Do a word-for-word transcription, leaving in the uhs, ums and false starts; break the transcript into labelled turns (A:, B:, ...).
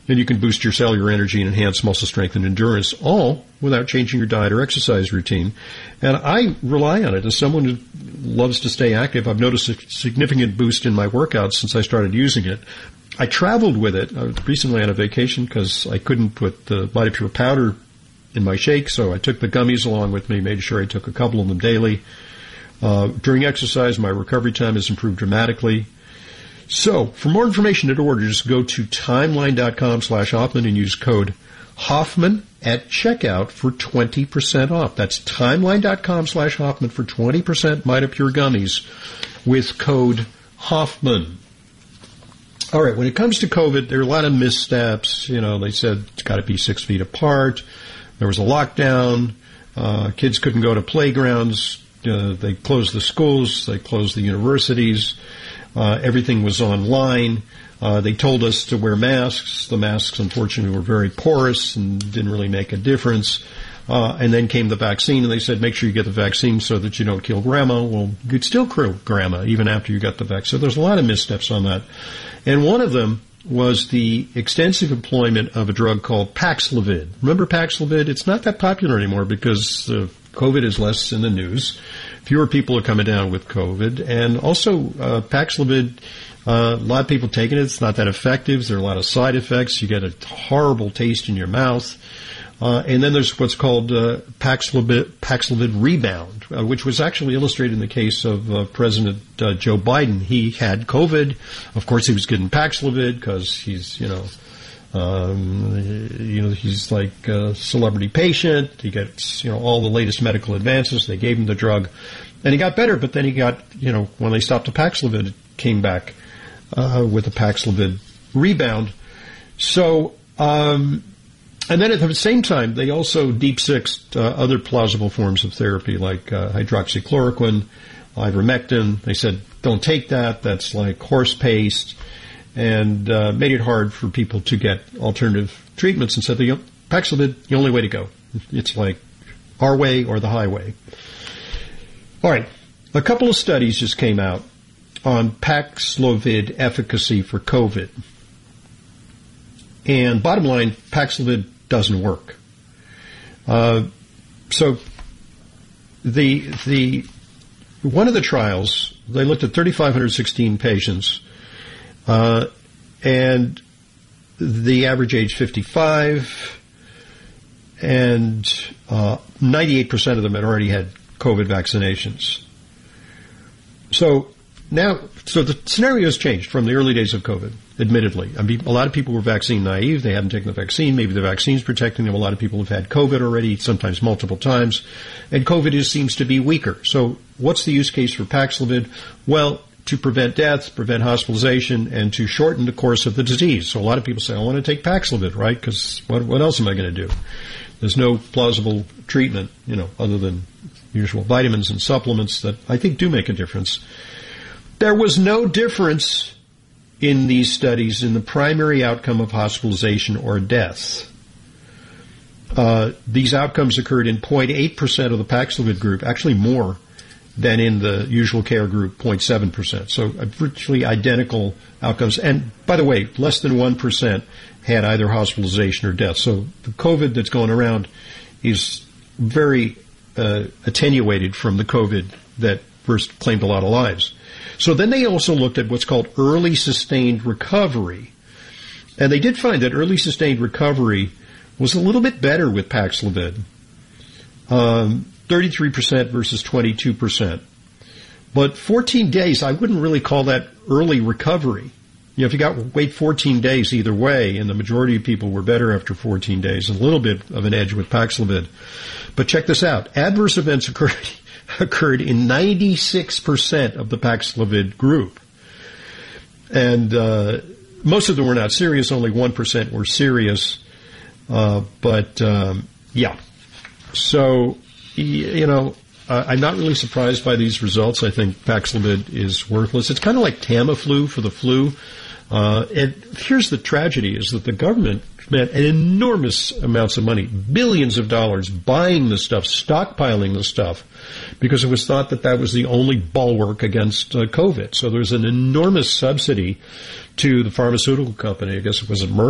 A: And you can boost your cellular energy and enhance muscle strength and endurance, all without changing your diet or exercise routine. And I rely on it. As someone who loves to stay active, I've noticed a significant boost in my workouts since I started using it. I traveled with it. I was recently on a vacation because I couldn't put the VitaPure powder in my shake, so I took the gummies along with me, made sure I took a couple of them daily. Uh, during exercise, my recovery time has improved dramatically. So, for more information and order, just go to timeline.com slash Hoffman and use code Hoffman at checkout for twenty percent off. That's timeline.com slash Hoffman for twenty percent VitaPure gummies with code Hoffman. All right, when it comes to COVID, there are a lot of missteps. You know, they said it's got to be six feet apart. There was a lockdown. Uh, kids couldn't go to playgrounds. Uh, they closed the schools. They closed the universities. Uh, everything was online. Uh, they told us to wear masks. The masks, unfortunately, were very porous and didn't really make a difference. Uh, and then came the vaccine, and they said, make sure you get the vaccine so that you don't kill grandma. Well, you could still kill grandma even after you got the vaccine. So there's a lot of missteps on that. And one of them was the extensive employment of a drug called Paxlovid. Remember Paxlovid? It's not that popular anymore because uh, COVID is less in the news. Fewer people are coming down with COVID. And also, uh, Paxlovid, uh, a lot of people taking it. It's not that effective. There are a lot of side effects. You get a horrible taste in your mouth. Uh, and then there's what's called uh, Paxlovid, Paxlovid rebound, uh, which was actually illustrated in the case of uh, President uh, Joe Biden. He had COVID. Of course, he was getting Paxlovid because he's, you know, um, you know, he's like a celebrity patient. He gets, you know, all the latest medical advances. They gave him the drug, and he got better. But then he got, you know, when they stopped the Paxlovid, it came back uh, with a Paxlovid rebound. So. Um, And then at the same time, they also deep-sixed uh, other plausible forms of therapy like uh, hydroxychloroquine, ivermectin. They said, don't take that. That's like horse paste. And uh, made it hard for people to get alternative treatments and said, the Paxlovid, the only way to go. It's like our way or the highway. All right. A couple of studies just came out on Paxlovid efficacy for COVID. And bottom line, Paxlovid doesn't work. Uh, so the the one of the trials, they looked at three thousand five hundred sixteen patients, uh, and the average age fifty-five, and uh, ninety-eight percent of them had already had COVID vaccinations. So now, so the scenario has changed from the early days of COVID, admittedly. I mean, a lot of people were vaccine naive. They hadn't taken the vaccine. Maybe the vaccine's protecting them. A lot of people have had COVID already, sometimes multiple times. And COVID is, seems to be weaker. So what's the use case for Paxlovid? Well, to prevent death, prevent hospitalization, and to shorten the course of the disease. So a lot of people say, I want to take Paxlovid, right? Because what, what else am I going to do? There's no plausible treatment, you know, other than usual vitamins and supplements that I think do make a difference. There was no difference in these studies in the primary outcome of hospitalization or death. Uh, these outcomes occurred in zero point eight percent of the Paxlovid group, actually more than in the usual care group, zero point seven percent. So uh, virtually identical outcomes. And by the way, less than one percent had either hospitalization or death. So the COVID that's going around is very uh, attenuated from the COVID that first claimed a lot of lives. So then they also looked at what's called early sustained recovery. And they did find that early sustained recovery was a little bit better with Paxlovid, um, thirty-three percent versus twenty-two percent. But fourteen days, I wouldn't really call that early recovery. You know, if you got wait fourteen days either way, and the majority of people were better after fourteen days, a little bit of an edge with Paxlovid. But check this out. Adverse events occurred occurred in ninety-six percent of the Paxlovid group. And uh, most of them were not serious. Only one percent were serious. Uh, but, um, yeah. So, you know, uh, I'm not really surprised by these results. I think Paxlovid is worthless. It's kind of like Tamiflu for the flu. Uh, and here's the tragedy, is that the government spent enormous amounts of money, billions of dollars, buying the stuff, stockpiling the stuff, because it was thought that that was the only bulwark against uh, COVID. So there's an enormous subsidy to the pharmaceutical company. I guess it was a Merck